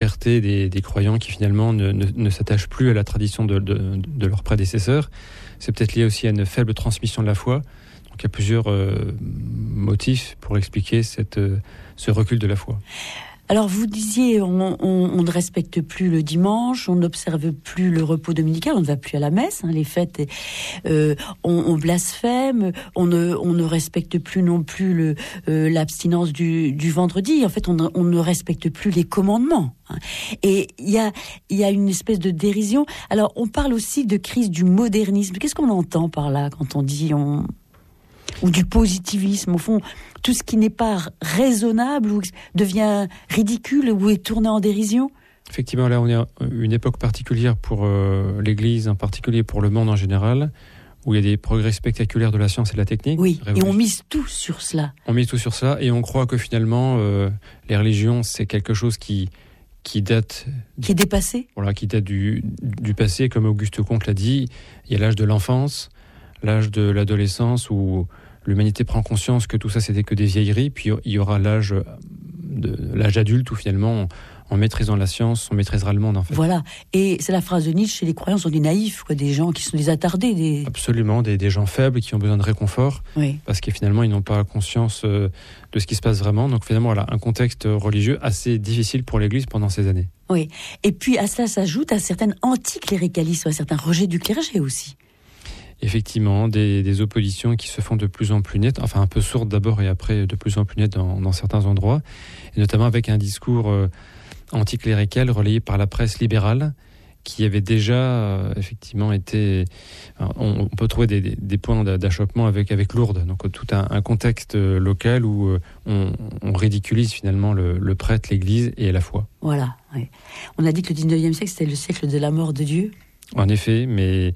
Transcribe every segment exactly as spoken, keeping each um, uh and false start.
liberté des, des croyants qui finalement ne, ne, ne s'attachent plus à la tradition de, de, de leurs prédécesseurs. C'est peut-être lié aussi à une faible transmission de la foi. Donc il y a plusieurs euh, motifs pour expliquer cette, euh, ce recul de la foi. Alors vous disiez, on, on, on ne respecte plus le dimanche, on n'observe plus le repos dominical, on ne va plus à la messe, hein, les fêtes, euh, on, on blasphème, on ne, on ne respecte plus non plus le, euh, l'abstinence du, du vendredi. En fait, on ne, on ne respecte plus les commandements. Hein. Et il y a, il y a une espèce de dérision. Alors, on parle aussi de crise du modernisme. Qu'est-ce qu'on entend par là quand on dit on... ou du positivisme, au fond, tout ce qui n'est pas raisonnable ou devient ridicule ou est tourné en dérision. Effectivement, là, on est à une époque particulière pour euh, l'Église, en particulier pour le monde en général, où il y a des progrès spectaculaires de la science et de la technique. Oui, et on mise tout sur cela. On mise tout sur cela, et on croit que finalement, euh, les religions, c'est quelque chose qui, qui date... Qui est dépassé. Voilà, qui date du, du passé, comme Auguste Comte l'a dit. Il y a l'âge de l'enfance, l'âge de l'adolescence, où l'humanité prend conscience que tout ça, c'était que des vieilleries, puis il y aura l'âge, de, l'âge adulte, où finalement, en maîtrisant la science, on maîtrisera le monde, en fait. Voilà, et c'est la phrase de Nietzsche, les croyants sont des naïfs, quoi, des gens qui sont des attardés. Des... Absolument, des, des gens faibles qui ont besoin de réconfort, oui. Parce que finalement, ils n'ont pas conscience euh, de ce qui se passe vraiment. Donc finalement, voilà, un contexte religieux assez difficile pour l'Église pendant ces années. Oui, et puis à cela s'ajoute un certain anticléricalisme, un certain rejet du clergé aussi. Effectivement, des, des oppositions qui se font de plus en plus nettes, enfin un peu sourdes d'abord et après de plus en plus nettes dans, dans certains endroits, et notamment avec un discours euh, anticlérical relayé par la presse libérale, qui avait déjà euh, effectivement été... On, on peut trouver des, des, des points d'achoppement avec, avec Lourdes, donc tout un, un contexte local où euh, on, on ridiculise finalement le, le prêtre, l'Église et la foi. Voilà, oui. On a dit que le dix-neuvième siècle, c'était le siècle de la mort de Dieu. En effet, mais...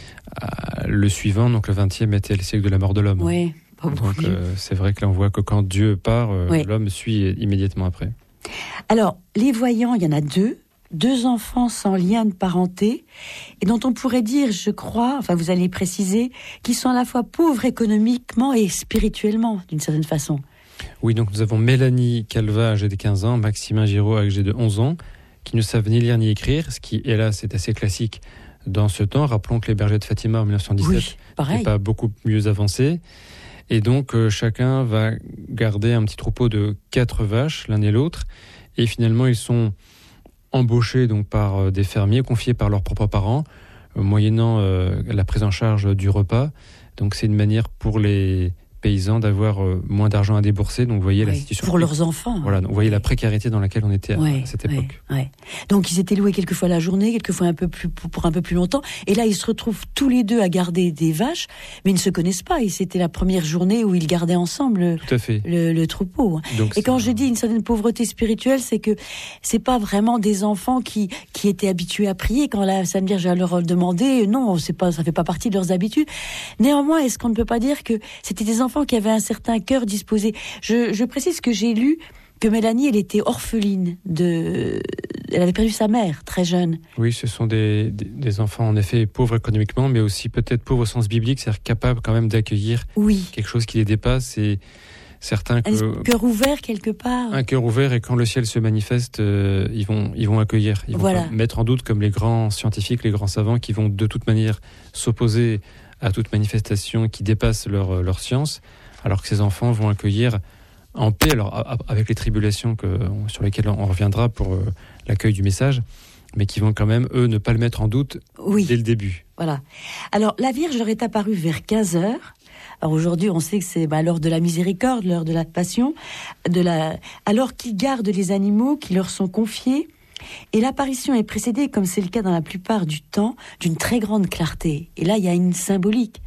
Euh, le suivant, donc le vingtième, était le siècle de la mort de l'homme. Oui. Donc euh, c'est vrai que là on voit que quand Dieu part, euh, oui. L'homme suit immédiatement après. Alors, les voyants, il y en a deux, deux enfants sans lien de parenté, et dont on pourrait dire, je crois, enfin vous allez préciser, qu'ils sont à la fois pauvres économiquement et spirituellement, d'une certaine façon. Oui, donc nous avons Mélanie Calva, âgée de quinze ans, Maximin Giraud, âgé de onze ans, qui ne savent ni lire ni écrire, ce qui, hélas, est assez classique dans ce temps. Rappelons que les bergers de Fatima en dix-neuf cent dix-sept n'est pas beaucoup mieux avancé. Et donc, euh, chacun va garder un petit troupeau de quatre vaches, l'un et l'autre. Et finalement, ils sont embauchés donc, par euh, des fermiers, confiés par leurs propres parents, euh, moyennant euh, la prise en charge du repas. Donc, c'est une manière pour les paysans d'avoir euh, moins d'argent à débourser. Donc, vous voyez oui, la situation. Pour leurs enfants. Voilà, donc, vous voyez la précarité dans laquelle on était à, oui, à cette époque. Oui, oui. Donc, ils étaient loués quelquefois la journée, quelquefois un peu plus, pour un peu plus longtemps. Et là, ils se retrouvent tous les deux à garder des vaches, mais ils ne se connaissent pas. Et c'était la première journée où ils gardaient ensemble Tout à fait. Le, le troupeau. Donc, et quand ça... je dis une certaine pauvreté spirituelle, c'est que c'est pas vraiment des enfants qui, qui étaient habitués à prier. Quand la Sainte Vierge leur demandait, non, c'est pas, ça fait pas partie de leurs habitudes. Néanmoins, est-ce qu'on ne peut pas dire que c'était des enfants qui avaient un certain un cœur disposé. Je, je précise que j'ai lu que Mélanie, elle était orpheline de... Elle avait perdu sa mère, très jeune. Oui, ce sont des, des, des enfants, en effet, pauvres économiquement, mais aussi peut-être pauvres au sens biblique, c'est-à-dire capables quand même d'accueillir oui. quelque chose qui les dépasse. Et certains que... Un cœur ouvert, quelque part. Un cœur ouvert, et quand le ciel se manifeste, euh, ils, vont, ils vont accueillir. Ils vont voilà. mettre en doute, comme les grands scientifiques, les grands savants, qui vont de toute manière s'opposer à toute manifestation qui dépasse leur, leur science, alors que ces enfants vont accueillir en paix, alors avec les tribulations que, sur lesquelles on reviendra pour euh, l'accueil du message, mais qui vont quand même, eux, ne pas le mettre en doute oui. dès le début. Voilà. Alors, la Vierge leur est apparue vers quinze heures. Alors aujourd'hui, on sait que c'est bah, l'heure de la miséricorde, l'heure de la passion, de la... alors qu'ils gardent les animaux qui leur sont confiés. Et l'apparition est précédée, comme c'est le cas dans la plupart du temps, d'une très grande clarté. Et là, il y a une symbolique.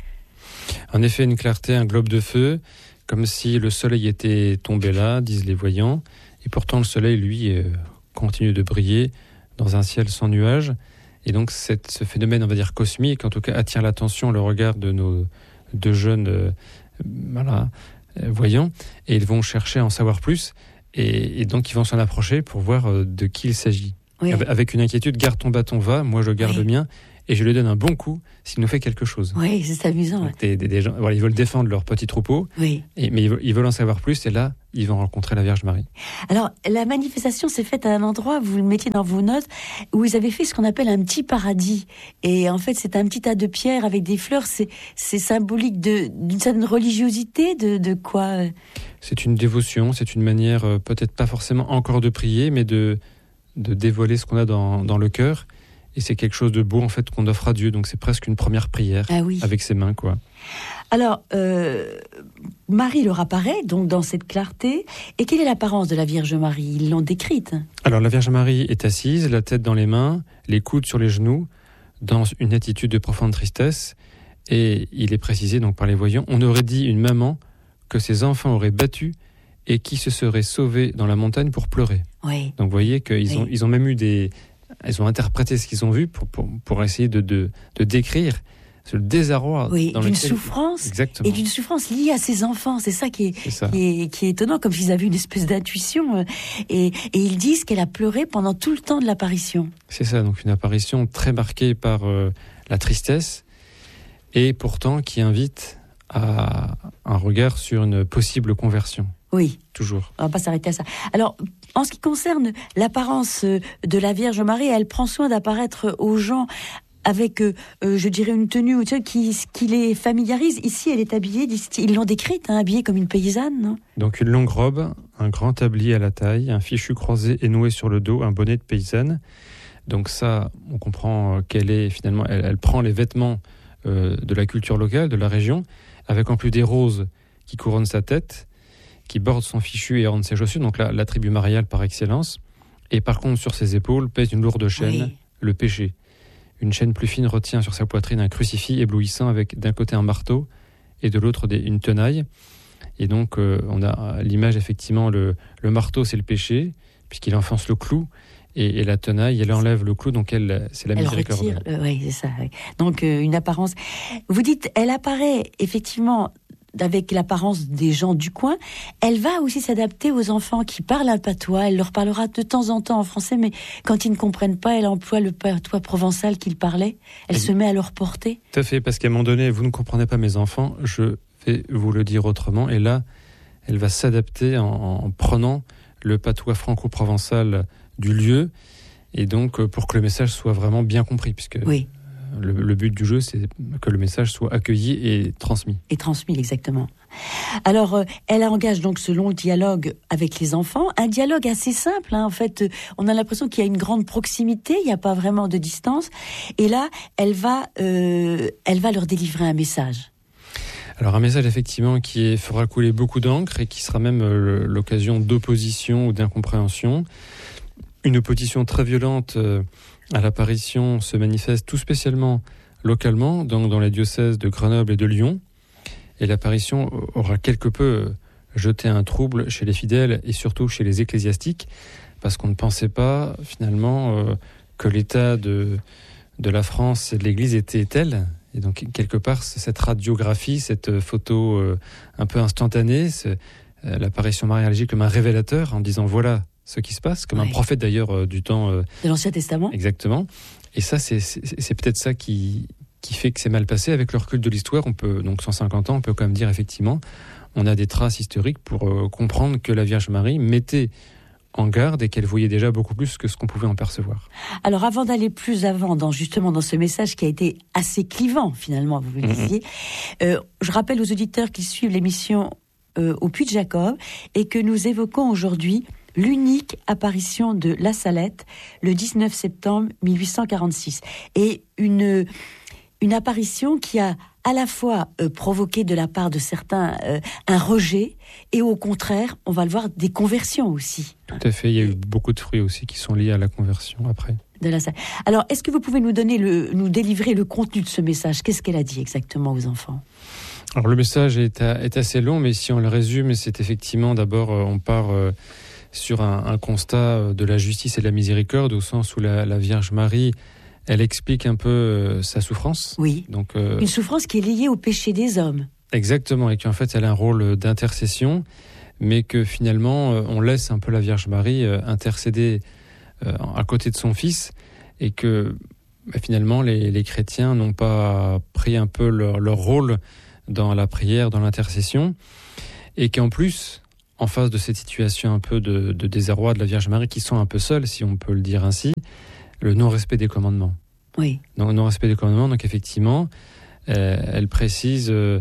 En effet, une clarté, un globe de feu, comme si le soleil était tombé là, disent les voyants, et pourtant le soleil, lui, euh, continue de briller dans un ciel sans nuages, et donc cette, ce phénomène, on va dire cosmique, en tout cas attire l'attention, le regard de nos deux jeunes euh, voilà, euh, voyants, et ils vont chercher à en savoir plus, et, et donc ils vont s'en approcher pour voir euh, de qui il s'agit. Oui. Avec une inquiétude, garde ton bâton, va, moi je garde oui. le mien, et je lui donne un bon coup s'il nous fait quelque chose. Oui, c'est amusant. Donc, des, des, des gens, voilà, ils veulent défendre leur petit troupeau, oui. et, mais ils veulent, ils veulent en savoir plus, et là, ils vont rencontrer la Vierge Marie. Alors, la manifestation s'est faite à un endroit, vous le mettiez dans vos notes, où ils avaient fait ce qu'on appelle un petit paradis. Et en fait, c'est un petit tas de pierres avec des fleurs. C'est, c'est symbolique de, d'une certaine religiosité, de, de quoi? C'est une dévotion, c'est une manière, euh, peut-être pas forcément encore de prier, mais de, de dévoiler ce qu'on a dans, dans le cœur. Et c'est quelque chose de beau, en fait, qu'on offre à Dieu. Donc, c'est presque une première prière, ah oui. avec ses mains, quoi. Alors, euh, Marie leur apparaît, donc, dans cette clarté. Et quelle est l'apparence de la Vierge Marie? Ils l'ont décrite. Alors, la Vierge Marie est assise, la tête dans les mains, les coudes sur les genoux, dans une attitude de profonde tristesse. Et il est précisé, donc, par les voyants, on aurait dit une maman que ses enfants auraient battu et qui se serait sauvée dans la montagne pour pleurer. Oui. Donc, vous voyez qu'ils oui. ont, ils ont même eu des... Ils ont interprété ce qu'ils ont vu pour, pour, pour essayer de, de, de décrire le désarroi. Oui, dans d'une lequel... souffrance. Exactement. Et d'une souffrance liée à ses enfants. C'est ça qui est, C'est ça. Qui est, qui est étonnant, comme s'ils avaient une espèce d'intuition. Et, et ils disent qu'elle a pleuré pendant tout le temps de l'apparition. C'est ça, donc une apparition très marquée par euh, la tristesse, et pourtant qui invite à un regard sur une possible conversion. Oui. Toujours. On va pas s'arrêter à ça. Alors, en ce qui concerne l'apparence de la Vierge Marie, elle prend soin d'apparaître aux gens avec, euh, je dirais, une tenue tu sais, qui, qui les familiarise. Ici, elle est habillée, ils l'ont décrite, hein, habillée comme une paysanne, non? Donc une longue robe, un grand tablier à la taille, un fichu croisé et noué sur le dos, un bonnet de paysanne. Donc ça, on comprend qu'elle est finalement, elle, elle prend les vêtements euh, de la culture locale, de la région, avec en plus des roses qui couronnent sa tête, qui bordent son fichu et ornent ses chaussures, donc la, la tribu mariale par excellence. Et par contre, sur ses épaules pèse une lourde chaîne, oui. le péché. Une chaîne plus fine retient sur sa poitrine un crucifix éblouissant avec d'un côté un marteau et de l'autre des, une tenaille. Et donc, euh, on a l'image, effectivement, le, le marteau, c'est le péché, puisqu'il enfonce le clou, et, et la tenaille, elle enlève le clou, donc elle, c'est la elle miséricorde. Retire, euh, oui, c'est ça. Oui. Donc, euh, une apparence... Vous dites, elle apparaît, effectivement... avec l'apparence des gens du coin, elle va aussi s'adapter aux enfants qui parlent un patois. Elle leur parlera de temps en temps en français, mais quand ils ne comprennent pas, elle emploie le patois provençal qu'ils parlaient. Elle et se met à leur porter. Tout à fait, parce qu'à un moment donné, vous ne comprenez pas mes enfants, je vais vous le dire autrement. Et là, elle va s'adapter en, en prenant le patois franco-provençal du lieu, et donc pour que le message soit vraiment bien compris, puisque... Oui. Le, le but du jeu, c'est que le message soit accueilli et transmis. Et transmis, exactement. Alors, euh, elle engage donc ce long dialogue avec les enfants, un dialogue assez simple. Hein, en fait, on a l'impression qu'il y a une grande proximité, il n'y a pas vraiment de distance. Et là, elle va, euh, elle va leur délivrer un message. Alors un message effectivement qui est, fera couler beaucoup d'encre et qui sera même euh, l'occasion d'opposition ou d'incompréhension. Une opposition très violente euh, à l'apparition se manifeste tout spécialement localement dans, dans les diocèses de Grenoble et de Lyon. Et l'apparition aura quelque peu jeté un trouble chez les fidèles et surtout chez les ecclésiastiques, parce qu'on ne pensait pas finalement euh, que l'état de, de la France et de l'Église était tel. Et donc quelque part, cette radiographie, cette photo euh, un peu instantanée, c'est, euh, l'apparition mariologique comme un révélateur en disant voilà ce qui se passe, comme ouais. un prophète d'ailleurs euh, du temps... Euh, de l'Ancien Testament. Exactement. Et ça, c'est, c'est, c'est peut-être ça qui, qui fait que c'est mal passé. Avec le recul de l'histoire, on peut, donc cent cinquante ans, on peut quand même dire effectivement, on a des traces historiques pour euh, comprendre que la Vierge Marie mettait en garde et qu'elle voyait déjà beaucoup plus que ce qu'on pouvait en percevoir. Alors avant d'aller plus avant, dans, justement dans ce message qui a été assez clivant finalement, vous le disiez, mm-hmm. euh, je rappelle aux auditeurs qui suivent l'émission euh, au Puy de Jacob et que nous évoquons aujourd'hui l'unique apparition de La Salette le dix-neuf septembre mille huit cent quarante-six. Et une, une apparition qui a à la fois euh, provoqué de la part de certains euh, un rejet et au contraire, on va le voir, des conversions aussi. Tout à fait, il y a eu beaucoup de fruits aussi qui sont liés à la conversion après. De la Salette. Alors, est-ce que vous pouvez nous donner le, nous délivrer le contenu de ce message ? Qu'est-ce qu'elle a dit exactement aux enfants ? Alors le message est, à, est assez long, mais si on le résume, c'est effectivement d'abord, euh, on part... Euh, sur un, un constat de la justice et de la miséricorde, au sens où la, la Vierge Marie, elle explique un peu euh, sa souffrance. Oui, donc, euh, une souffrance qui est liée au péché des hommes. Exactement, et qu'en fait, elle a un rôle d'intercession, mais que finalement, euh, on laisse un peu la Vierge Marie euh, intercéder euh, à côté de son Fils, et que bah, finalement, les, les chrétiens n'ont pas pris un peu leur, leur rôle dans la prière, dans l'intercession, et qu'en plus, en face de cette situation un peu de, de désarroi de la Vierge Marie, qui sont un peu seuls, si on peut le dire ainsi, le non-respect des commandements. Oui. Non, non-respect des commandements, donc effectivement, euh, elle précise euh,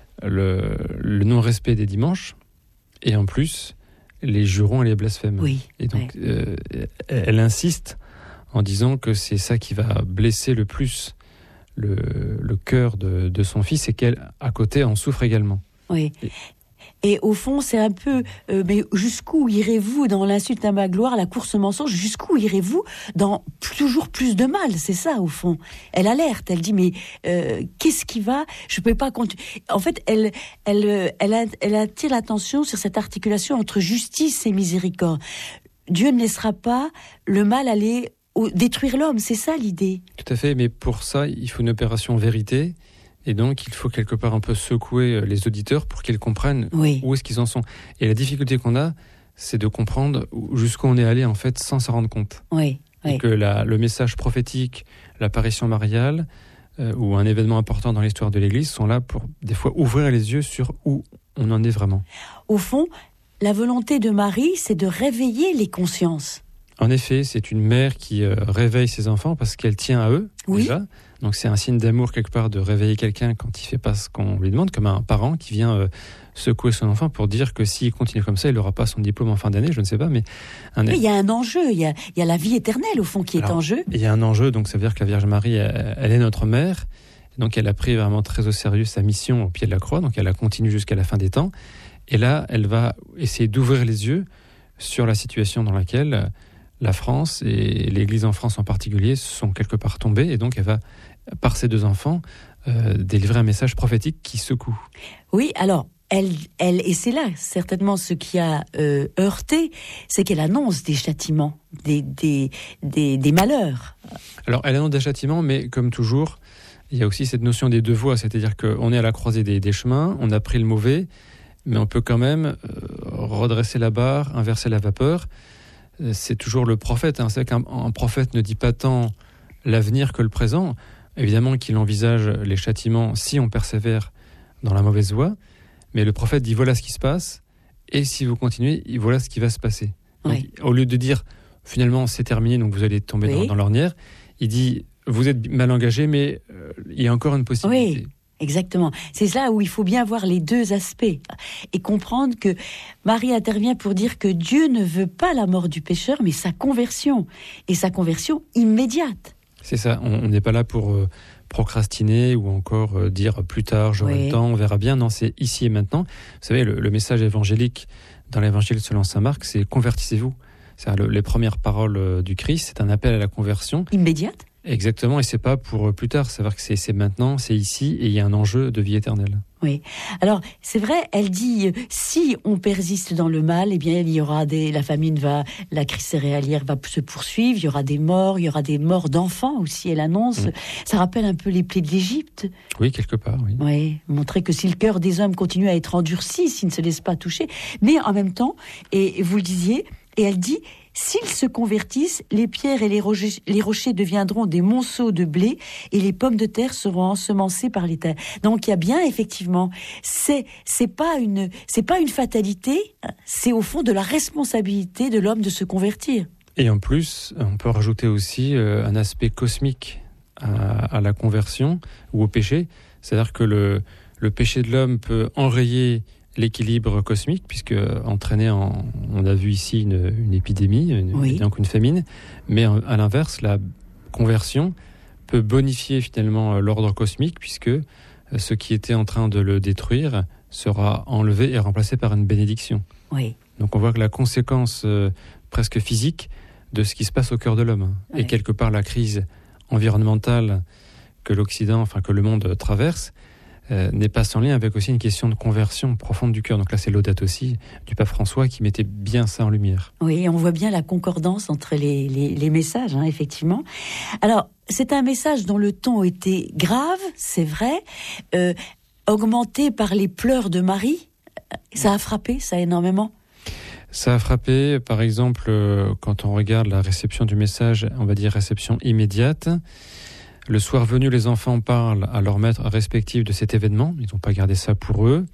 le, le non-respect des dimanches, et en plus, les jurons et les blasphèmes. Oui. Et donc, oui. Euh, elle insiste en disant que c'est ça qui va blesser le plus le, le cœur de, de son fils, et qu'elle, à côté, en souffre également. Oui. Et, et au fond, c'est un peu, euh, mais jusqu'où irez-vous dans l'insulte à ma gloire, la course au mensonge? Jusqu'où irez-vous dans toujours plus de mal? C'est ça, au fond. Elle alerte, elle dit, mais euh, qu'est-ce qui va? Je peux pas continuer. En fait, elle, elle, elle, a, elle attire l'attention sur cette articulation entre justice et miséricorde. Dieu ne laissera pas le mal aller au, détruire l'homme, c'est ça l'idée. Tout à fait, mais pour ça, il faut une opération vérité. Et donc, il faut quelque part un peu secouer les auditeurs pour qu'ils comprennent oui. où est-ce qu'ils en sont. Et la difficulté qu'on a, c'est de comprendre jusqu'où on est allé, en fait, sans s'en rendre compte. Oui, et oui. que la, le message prophétique, l'apparition mariale, euh, ou un événement important dans l'histoire de l'Église sont là pour, des fois, ouvrir les yeux sur où on en est vraiment. Au fond, la volonté de Marie, c'est de réveiller les consciences. En effet, c'est une mère qui euh, réveille ses enfants parce qu'elle tient à eux, oui. déjà. Donc c'est un signe d'amour quelque part de réveiller quelqu'un quand il ne fait pas ce qu'on lui demande, comme un parent qui vient euh, secouer son enfant pour dire que s'il continue comme ça, il n'aura pas son diplôme en fin d'année, je ne sais pas. Mais un... il y a un enjeu, il y a, il y a la vie éternelle au fond qui Alors, est en jeu. Il y a un enjeu, donc ça veut dire que la Vierge Marie, elle, elle est notre mère, donc elle a pris vraiment très au sérieux sa mission au pied de la croix, donc elle a continué jusqu'à la fin des temps. Et là, elle va essayer d'ouvrir les yeux sur la situation dans laquelle la France et l'Église en France en particulier sont quelque part tombées, et donc elle va, par ses deux enfants, euh, délivrer un message prophétique qui secoue. Oui, alors, elle, elle et c'est là certainement ce qui a euh, heurté, c'est qu'elle annonce des châtiments, des, des, des, des malheurs. Alors, elle annonce des châtiments, mais comme toujours, il y a aussi cette notion des deux voies, c'est-à-dire qu'on est à la croisée des, des chemins, on a pris le mauvais, mais on peut quand même euh, redresser la barre, inverser la vapeur. C'est toujours le prophète. Hein. C'est qu'un un prophète ne dit pas tant l'avenir que le présent. Évidemment qu'il envisage les châtiments si on persévère dans la mauvaise voie, mais le prophète dit voilà ce qui se passe, et si vous continuez, voilà ce qui va se passer. Donc, oui. Au lieu de dire finalement c'est terminé, donc vous allez tomber oui. dans, dans l'ornière, il dit vous êtes mal engagé, mais euh, il y a encore une possibilité. Oui. Exactement. C'est là où il faut bien voir les deux aspects et comprendre que Marie intervient pour dire que Dieu ne veut pas la mort du pécheur, mais sa conversion, et sa conversion immédiate. C'est ça, on n'est pas là pour euh, procrastiner ou encore euh, dire plus tard, j'aurai oui. le temps, on verra bien. Non, c'est ici et maintenant. Vous savez, le, le message évangélique dans l'évangile selon saint Marc, c'est « convertissez-vous ». C'est-à-dire le, les premières paroles euh, du Christ, c'est un appel à la conversion. Immédiate. Exactement, et c'est pas pour plus tard, savoir que c'est, c'est maintenant, c'est ici, et il y a un enjeu de vie éternelle. Oui, alors c'est vrai, elle dit, si on persiste dans le mal, eh bien il y aura des, la famine va, la crise céréalière va se poursuivre, il y aura des morts, il y aura des morts d'enfants aussi, elle annonce. Mmh. Ça rappelle un peu les plaies de l'Égypte. Oui, quelque part, oui. Oui, montrer que si le cœur des hommes continue à être endurci, s'ils ne se laissent pas toucher, mais en même temps, et, et vous le disiez, et elle dit, s'ils se convertissent, les pierres et les rochers, les rochers deviendront des monceaux de blé et les pommes de terre seront ensemencées par les terres. Donc il y a bien effectivement, c'est c'est pas une c'est pas une fatalité, c'est au fond de la responsabilité de l'homme de se convertir. Et en plus, on peut rajouter aussi euh, un aspect cosmique à, à la conversion ou au péché, c'est-à-dire que le le péché de l'homme peut enrayer l'équilibre cosmique, puisque entraîner en, on a vu ici une, une épidémie, une, oui. donc une famine, mais à l'inverse, la conversion peut bonifier finalement l'ordre cosmique, puisque ce qui était en train de le détruire sera enlevé et remplacé par une bénédiction. Oui. Donc on voit que la conséquence euh, presque physique de ce qui se passe au cœur de l'homme, oui. et quelque part la crise environnementale que l'Occident, enfin que le monde traverse, Euh, n'est pas sans lien avec aussi une question de conversion profonde du cœur. Donc là, c'est Laudate aussi du pape François qui mettait bien ça en lumière. Oui, on voit bien la concordance entre les, les, les messages, hein, effectivement. Alors, c'est un message dont le ton était grave, c'est vrai, euh, augmenté par les pleurs de Marie. Ça a frappé, ça énormément. Ça a frappé, par exemple, euh, quand on regarde la réception du message, on va dire réception immédiate. Le soir venu, les enfants parlent à leurs maîtres respectifs de cet événement. Ils n'ont pas gardé ça pour eux.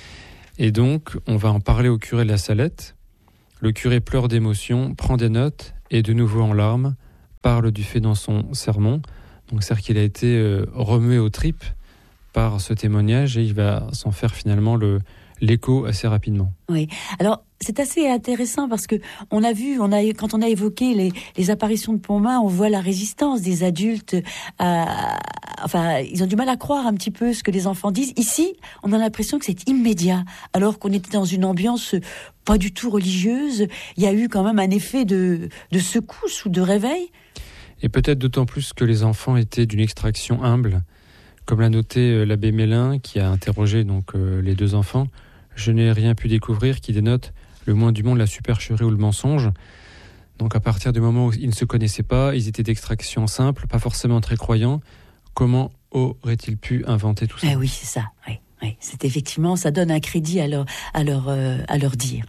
Et donc, on va en parler au curé de la Salette. Le curé pleure d'émotion, prend des notes et de nouveau en larmes, parle du fait dans son sermon. Donc, c'est-à-dire qu'il a été euh, remué aux tripes par ce témoignage et il va s'en faire finalement le, l'écho assez rapidement. Oui. Alors, c'est assez intéressant parce que on a vu, on a, quand on a évoqué les, les apparitions de Pontmain, on voit la résistance des adultes. À, enfin, ils ont du mal à croire un petit peu ce que les enfants disent. Ici, on a l'impression que c'est immédiat, alors qu'on était dans une ambiance pas du tout religieuse. Il y a eu quand même un effet de, de secousse ou de réveil. Et peut-être d'autant plus que les enfants étaient d'une extraction humble, comme l'a noté l'abbé Mélin, qui a interrogé donc euh, les deux enfants. Je n'ai rien pu découvrir qui dénote le moins du monde la supercherie ou le mensonge. Donc à partir du moment où ils ne se connaissaient pas, ils étaient d'extraction simple, pas forcément très croyants, comment auraient-ils pu inventer tout ça ? Eh oui, c'est ça, oui. Oui, c'est effectivement, ça donne un crédit à leur, à leur, euh, à leur dire.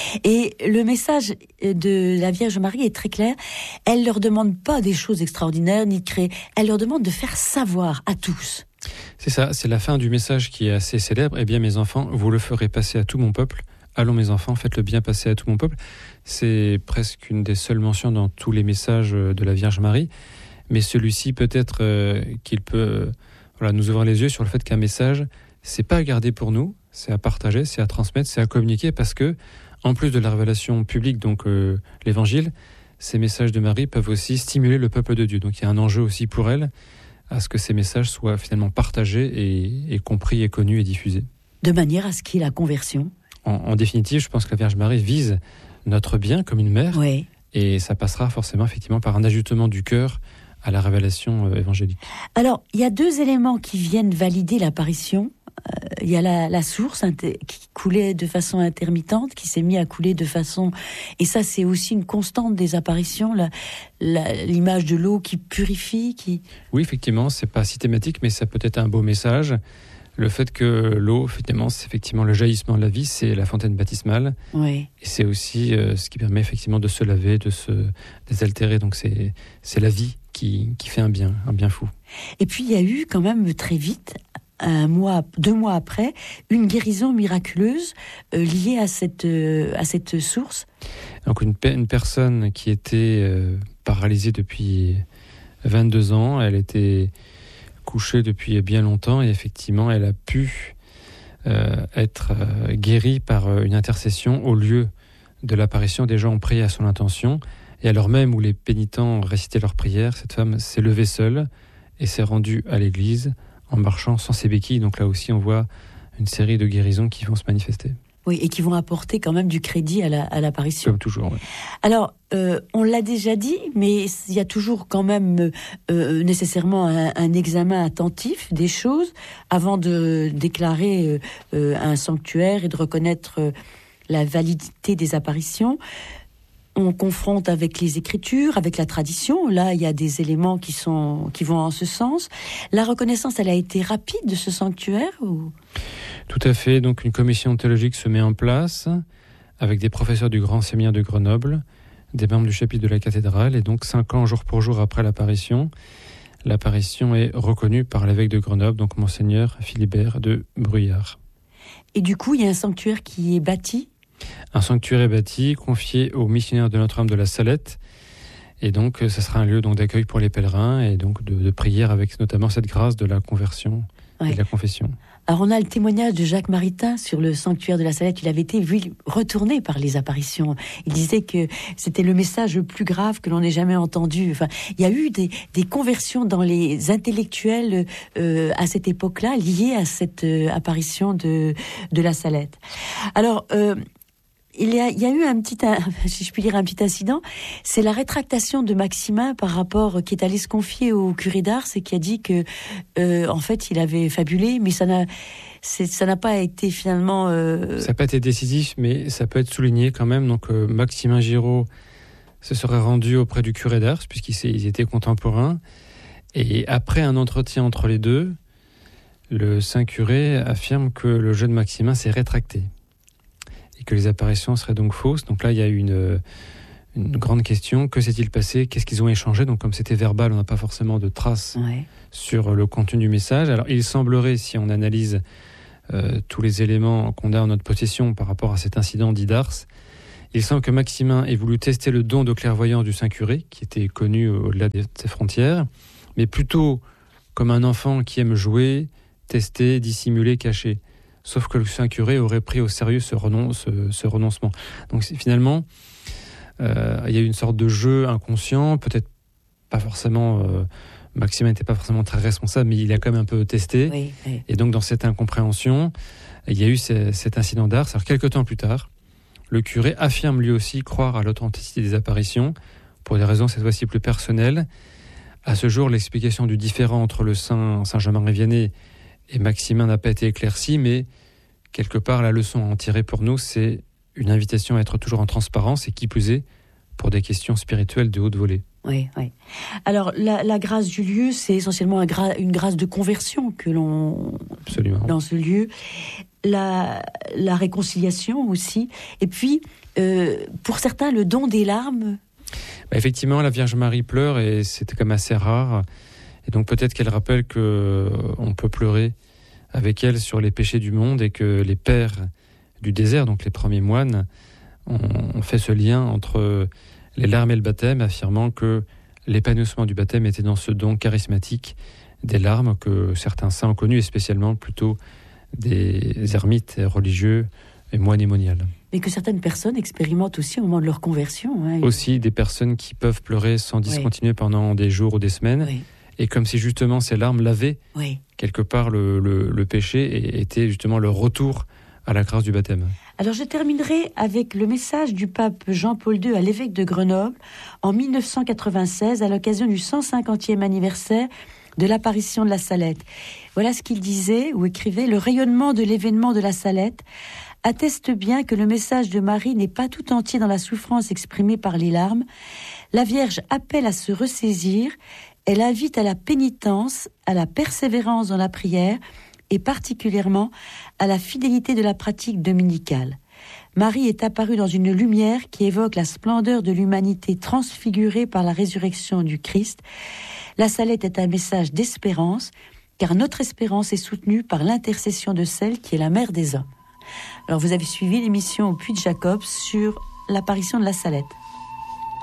Et le message de la Vierge Marie est très clair. Elle leur demande pas des choses extraordinaires ni de créer. Elle leur demande de faire savoir à tous. C'est ça, c'est la fin du message qui est assez célèbre. Eh bien, mes enfants, vous le ferez passer à tout mon peuple. Allons, mes enfants, faites-le bien passer à tout mon peuple. C'est presque une des seules mentions dans tous les messages de la Vierge Marie. Mais celui-ci, peut-être euh, qu'il peut euh, voilà, nous ouvrir les yeux sur le fait qu'un message, c'est pas à garder pour nous, c'est à partager, c'est à transmettre, c'est à communiquer, parce que, en plus de la révélation publique, donc euh, l'évangile, ces messages de Marie peuvent aussi stimuler le peuple de Dieu. Donc il y a un enjeu aussi pour elle à ce que ces messages soient finalement partagés et, et compris et connus et diffusés. De manière à ce qu'il y ait la conversion. En, en définitive, je pense que la Vierge Marie vise notre bien comme une mère, oui. Et ça passera forcément effectivement par un ajustement du cœur à la révélation euh, évangélique. Alors, il y a deux éléments qui viennent valider l'apparition. Euh, il y a la, la source inter- qui coulait de façon intermittente, qui s'est mise à couler de façon... Et ça, c'est aussi une constante des apparitions, la, la, l'image de l'eau qui purifie, qui... Oui, effectivement, c'est pas systématique, mais ça peut être un beau message. Le fait que l'eau, effectivement, c'est effectivement le jaillissement de la vie, c'est la fontaine baptismale. Oui. Et c'est aussi euh, ce qui permet effectivement de se laver, de se désaltérer. Donc c'est, c'est la vie qui, qui fait un bien, un bien fou. Et puis il y a eu quand même très vite, un mois, deux mois après, une guérison miraculeuse euh, liée à cette, euh, à cette source. Donc une, une personne qui était euh, paralysée depuis vingt-deux ans, elle était couchée depuis bien longtemps et effectivement elle a pu euh, être euh, guérie par euh, une intercession au lieu de l'apparition. Des gens ont prié à son intention et alors même où les pénitents récitaient leurs prières, cette femme s'est levée seule et s'est rendue à l'église en marchant sans ses béquilles. Donc là aussi on voit une série de guérisons qui vont se manifester. Oui, et qui vont apporter quand même du crédit à, la, à l'apparition. Comme toujours, oui. Alors, euh, on l'a déjà dit, mais il y a toujours quand même euh, nécessairement un, un examen attentif des choses avant de déclarer euh, un sanctuaire et de reconnaître euh, la validité des apparitions. On confronte avec les Écritures, avec la tradition. Là, il y a des éléments qui sont qui vont en ce sens. La reconnaissance, elle a été rapide de ce sanctuaire ou... Tout à fait. Donc, une commission théologique se met en place avec des professeurs du Grand Séminaire de Grenoble, des membres du chapitre de la cathédrale, et donc cinq ans, jour pour jour après l'apparition, l'apparition est reconnue par l'évêque de Grenoble, donc Monseigneur Philibert de Bruyères. Et du coup, il y a un sanctuaire qui est bâti. Un sanctuaire est bâti, confié aux missionnaires de Notre-Dame de la Salette. Et donc, ce sera un lieu donc, d'accueil pour les pèlerins et donc de, de prière avec notamment cette grâce de la conversion ouais. et de la confession. Alors, on a le témoignage de Jacques Maritain sur le sanctuaire de la Salette. Il avait été, lui, retourné par les apparitions. Il disait que c'était le message le plus grave que l'on ait jamais entendu. Enfin, il y a eu des, des conversions dans les intellectuels euh, à cette époque-là, liées à cette euh, apparition de, de la Salette. Alors... Euh, Il y, a, il y a eu un petit, un, si je puis dire, un petit incident. C'est la rétractation de Maximin par rapport, qui est allé se confier au curé d'Ars et qui a dit que, euh, en fait, il avait fabulé, mais ça n'a, c'est, ça n'a pas été finalement. Euh... Ça n'a pas été décisif, mais ça peut être souligné quand même. Donc, euh, Maximin Giraud se serait rendu auprès du curé d'Ars puisqu'ils étaient contemporains. Et après un entretien entre les deux, le saint curé affirme que le jeune Maximin s'est rétracté. Que les apparitions seraient donc fausses. Donc là, il y a une, une grande question. Que s'est-il passé? Qu'est-ce qu'ils ont échangé? Donc, comme c'était verbal, on n'a pas forcément de traces ouais. sur le contenu du message. Alors, il semblerait, si on analyse euh, tous les éléments qu'on a en notre possession par rapport à cet incident dit d'Ars, il semble que Maximin ait voulu tester le don de clairvoyance du Saint-Curé, qui était connu au-delà de ses frontières, mais plutôt comme un enfant qui aime jouer, tester, dissimuler, cacher. Sauf que le Saint-Curé aurait pris au sérieux ce, renonce, ce, ce renoncement. Donc, finalement... Euh, il y a eu une sorte de jeu inconscient, peut-être pas forcément, euh, Maximin n'était pas forcément très responsable, mais il a quand même un peu testé. Oui, oui. Et donc dans cette incompréhension, il y a eu ce, cet incident d'Ars. Alors quelques temps plus tard, le curé affirme lui aussi croire à l'authenticité des apparitions, pour des raisons cette fois-ci plus personnelles. À ce jour, l'explication du différend entre le saint Saint-Germain-Vianney et Maximin n'a pas été éclaircie, mais quelque part la leçon à en tirer pour nous, c'est une invitation à être toujours en transparence et qui plus est pour des questions spirituelles de haute volée. Oui, oui. Alors, la, la grâce du lieu, c'est essentiellement un gra- une grâce de conversion que l'on... Absolument. Dans ce lieu. La, la réconciliation aussi. Et puis, euh, pour certains, le don des larmes. Bah, effectivement, la Vierge Marie pleure et c'est quand même assez rare. Et donc, peut-être qu'elle rappelle qu'on peut pleurer avec elle sur les péchés du monde et que les pères du désert, donc les premiers moines, ont, ont fait ce lien entre les larmes et le baptême, affirmant que l'épanouissement du baptême était dans ce don charismatique des larmes que certains saints ont connu, et spécialement plutôt des ermites religieux et moines et moniales. Mais que certaines personnes expérimentent aussi au moment de leur conversion. Hein. Aussi des personnes qui peuvent pleurer sans discontinuer oui. pendant des jours ou des semaines, oui. et comme si justement ces larmes lavaient oui. quelque part le, le, le péché et étaient justement le retour à la grâce du baptême. Alors je terminerai avec le message du pape Jean-Paul deux à l'évêque de Grenoble en dix-neuf cent quatre-vingt-seize à l'occasion du cent cinquantième anniversaire de l'apparition de la Salette. Voilà ce qu'il disait ou écrivait: le rayonnement de l'événement de la Salette atteste bien que le message de Marie n'est pas tout entier dans la souffrance exprimée par les larmes. La Vierge appelle à se ressaisir, elle invite à la pénitence, à la persévérance dans la prière, et particulièrement à la fidélité de la pratique dominicale. Marie est apparue dans une lumière qui évoque la splendeur de l'humanité transfigurée par la résurrection du Christ. La Salette est un message d'espérance, car notre espérance est soutenue par l'intercession de celle qui est la mère des hommes. Alors vous avez suivi l'émission au Puy de Jacob sur l'apparition de la Salette.